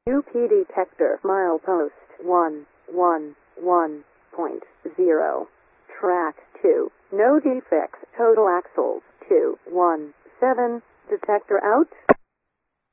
UP detector milepost 111.0. Track 2. No defects. Total axles 217. Detector out.